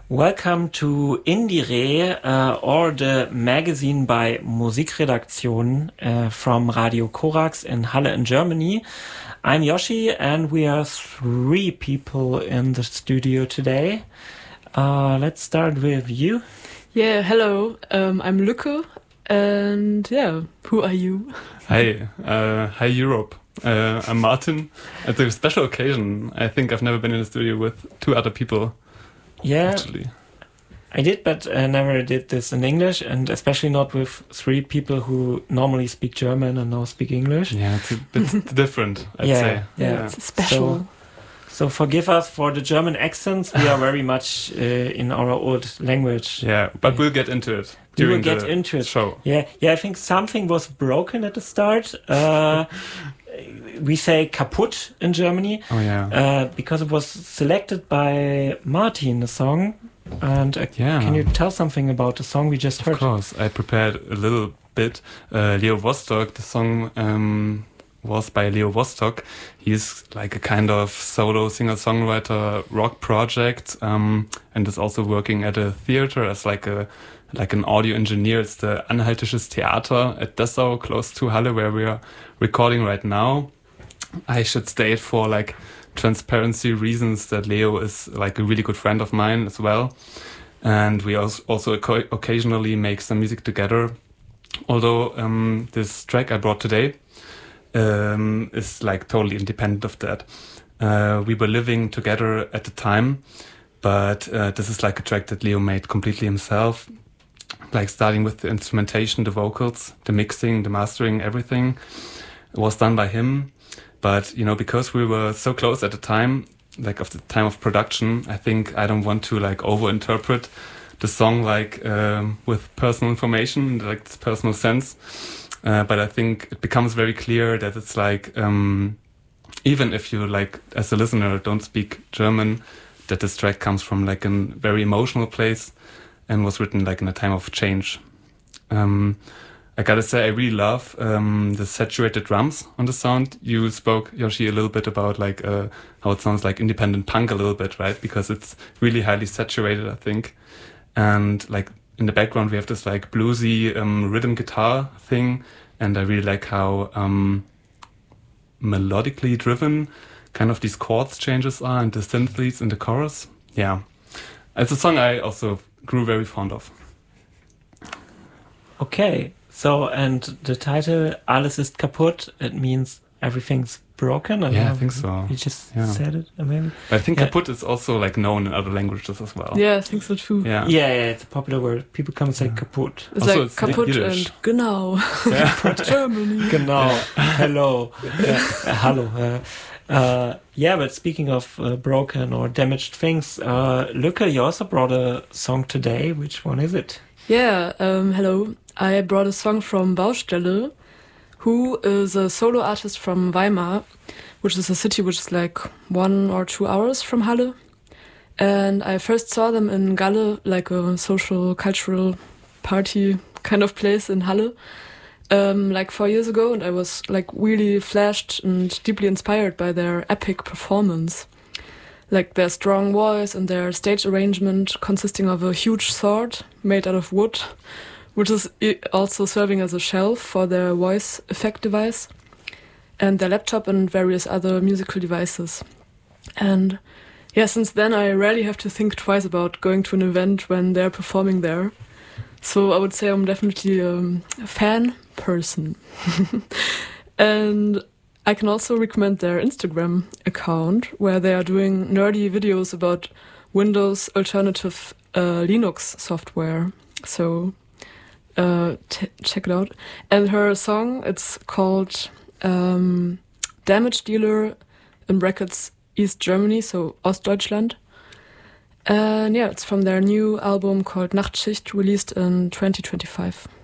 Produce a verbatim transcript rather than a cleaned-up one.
Welcome to Indiere, uh, or the magazine by Musikredaktion uh, from Radio Korax in Halle in Germany. I'm Yoshi and we are three people in the studio today. Uh, let's start with you. Yeah, hello, um, I'm Lücke, and yeah, who are you? Hi, uh, hi Europe. Uh, I'm Martin. It's a special occasion. I think I've never been in a studio with two other people. Yeah, actually. I did, but I never did this in English, and especially not with three people who normally speak German and now speak English. Yeah, it's a bit different, I'd yeah, say. Yeah, yeah, it's special. So, so forgive us for the German accents. We are very much uh, in our old language. Yeah, but we'll get into it We during will get the into it. show. Yeah, yeah. I think something was broken at the start. Uh, we say kaputt in Germany. Oh yeah. Uh, because it was selected by Martin, the song. And uh, Yeah. can you tell something about the song we just heard? Of course, I prepared a little bit. Uh, Leo Vostok, the song um, was by Leo Vostok. He's like a kind of solo singer-songwriter rock project, um, and is also working at a theater as like a like an audio engineer. It's the Anhaltisches Theater at Dessau, close to Halle, where we are recording right now. I should state for like transparency reasons that Leo is like a really good friend of mine as well, and we also also occasionally make some music together. Although um, this track I brought today um, is like totally independent of that. Uh, we were living together at the time, but uh, this is like a track that Leo made completely himself, like starting with the instrumentation, the vocals, the mixing, the mastering, everything was done by him. But, you know, because we were so close at the time, like of the time of production, I think I don't want to like over-interpret the song like um, with personal information, like this personal sense. Uh, but I think it becomes very clear that it's like, um, even if you like, as a listener, don't speak German, that this track comes from like a very emotional place and was written like in a time of change. Um, I gotta say, I really love um, the saturated drums on the sound. You spoke, Yoshi, a little bit about like uh, how it sounds like independent punk a little bit, right? Because it's really highly saturated, I think. And like in the background, we have this like bluesy um, rhythm guitar thing. And I really like how um, melodically driven kind of these chords changes are and the synth leads in the chorus. Yeah. It's a song I also grew very fond of. Okay. So, and the title, Alles ist kaputt, it means everything's broken? I Yeah, know, I think so. You just Yeah. said it, maybe? I think Yeah. kaputt is also like known in other languages as well. Yeah, I think so too. Yeah. Yeah, yeah, it's a popular word. People come and say Yeah. kaputt. It's Also, like it's kaputt Yiddish. and genau. Yeah. Germany. Genau. Hello. Yeah. Uh, hello. Uh, uh, yeah, but speaking of uh, broken or damaged things, uh, Lücke, you also brought a song today. Which one is it? Yeah, um, hello. I brought a song from Baustelle, who is a solo artist from Weimar, which is a city which is like one or two hours from Halle. And I first saw them in Galle, like a social, cultural party kind of place in Halle, um, like four years ago. And I was like really flashed and deeply inspired by their epic performance. Like their strong voice and their stage arrangement consisting of a huge sword made out of wood, which is also serving as a shelf for their voice effect device, and their laptop and various other musical devices. And yeah, since then I rarely have to think twice about going to an event when they're performing there. So I would say I'm definitely um, a fan person. And I can also recommend their Instagram account, where they are doing nerdy videos about Windows alternative uh, Linux software. So uh, t- check it out. And her song, it's called um, Damage Dealer, in brackets East Germany, so Ostdeutschland. And yeah, it's from their new album called Nachtschicht, released in twenty twenty-five.